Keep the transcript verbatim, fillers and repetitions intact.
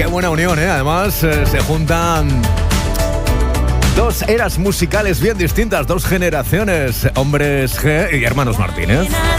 buena unión, ¿eh? Además, eh, se juntan dos eras musicales bien distintas, dos generaciones, Hombres G y Hermanos Martínez.